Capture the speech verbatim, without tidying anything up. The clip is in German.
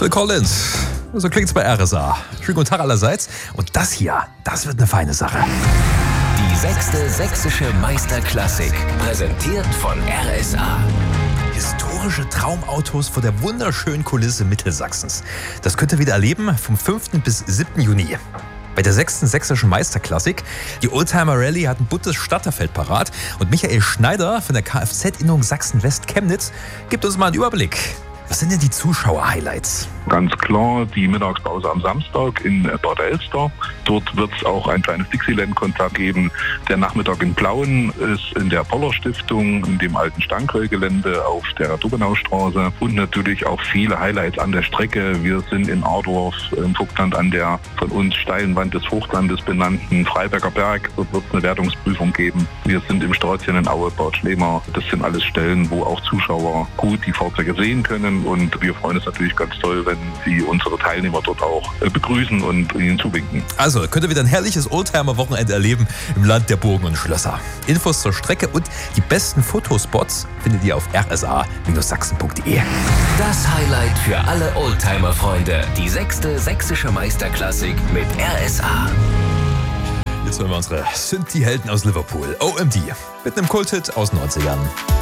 Phil Collins, so klingt's bei R S A. Schönen guten Tag allerseits. Und das hier, das wird eine feine Sache. Die sechste sächsische Meisterklassik, präsentiert von R S A. Historische Traumautos vor der wunderschönen Kulisse Mittelsachsens. Das könnt ihr wieder erleben vom fünften bis siebten Juni. Bei der sechsten sächsischen Meisterklassik. Die Oldtimer Rallye hat ein buntes Starterfeld parat. Und Michael Schneider von der Kfz-Innung Sachsen-West-Chemnitz gibt uns mal einen Überblick. Was sind denn die Zuschauer-Highlights? Ganz klar die Mittagspause am Samstag in Bad Elster. Dort wird es auch ein kleines Dixieland-Konzert geben. Der Nachmittag in Plauen ist in der Poller-Stiftung, in dem alten Stankröll-Gelände auf der Dobenaustraße. Und natürlich auch viele Highlights an der Strecke. Wir sind in Ardorf im Vogtland an der von uns steilen Wand des Vogtlandes benannten Freiberger Berg. Dort wird es eine Wertungsprüfung geben. Wir sind im Sträußchen in Aue, Bad Schlema. Das sind alles Stellen, wo auch Zuschauer gut die Fahrzeuge sehen können. Und wir freuen uns natürlich ganz toll, wenn Sie unsere Teilnehmer dort auch begrüßen und ihnen zuwinken. Also könnt ihr wieder ein herrliches Oldtimer-Wochenende erleben im Land der Burgen und Schlösser. Infos zur Strecke und die besten Fotospots findet ihr auf r s a sachsen punkt d e. Das Highlight für alle Oldtimer-Freunde. Die sechste sächsische Meisterklassik mit R S A. Jetzt hören wir unsere Synthie-Helden aus Liverpool, O M D, mit einem Kulthit aus den neunzigern.